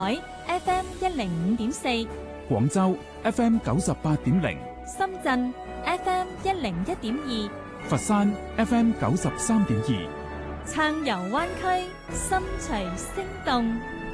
FM 105.4， 廣州 FM 98.0， 深圳 FM 101.2， 佛山 FM 93.2， 撐遊灣區，心隨聲動。